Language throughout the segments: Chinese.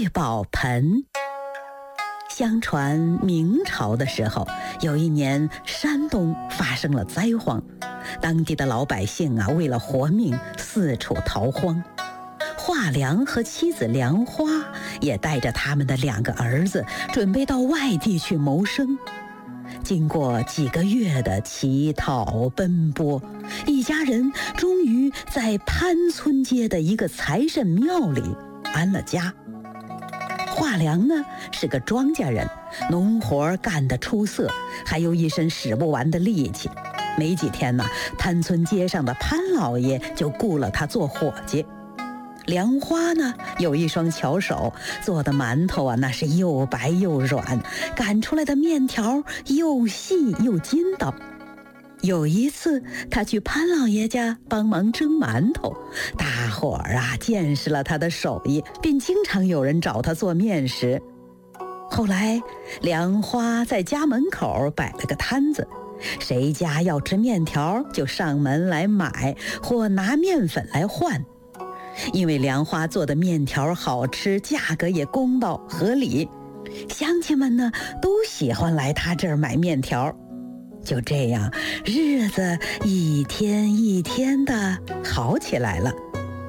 聚宝盆。相传明朝的时候，有一年山东发生了灾荒，当地的老百姓为了活命四处逃荒。华良和妻子梁花也带着他们的2个儿子，准备到外地去谋生。经过几个月的乞讨奔波，一家人终于在潘村街的一个财神庙里安了家。华良呢是个庄稼人，农活干得出色，还有一身使不完的力气。没几天呢，潘村街上的潘老爷就雇了他做伙计。梁花呢有一双巧手，做的馒头那是又白又软，擀出来的面条又细又筋道。有一次他去潘老爷家帮忙蒸馒头，大伙儿见识了他的手艺，便经常有人找他做面食。后来梁花在家门口摆了个摊子，谁家要吃面条就上门来买，或拿面粉来换。因为梁花做的面条好吃，价格也公道合理，乡亲们呢都喜欢来他这儿买面条。就这样，日子一天一天的好起来了。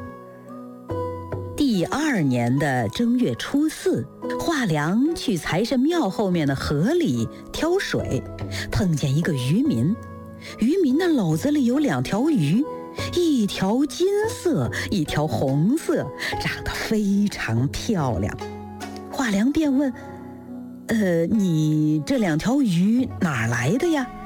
第2年的正月初4，华良去财神庙后面的河里挑水，碰见一个渔民。渔民的篓子里有2条鱼，一条金色，一条红色，长得非常漂亮。华良便问：你这2条鱼哪儿来的呀？